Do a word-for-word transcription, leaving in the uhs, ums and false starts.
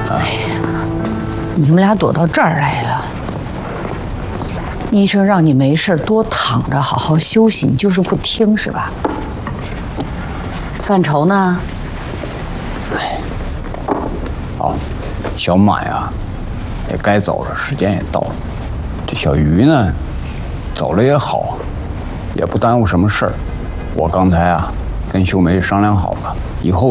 哎呀，你们俩躲到这儿来了。医生让你没事多躺着，好好休息，你就是不听是吧？范畴呢？ 哎，哦，小满呀，也该走了，时间也到了。这小鱼呢，走了也好，也不耽误什么事儿。我刚才啊，跟秀梅商量好了，以后